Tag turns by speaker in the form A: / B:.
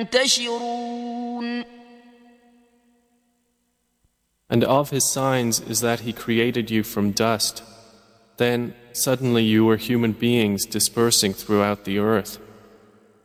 A: تنتشرون.
B: And of his signs is that he created you from dust. Then suddenly you were human beings dispersing throughout the earth.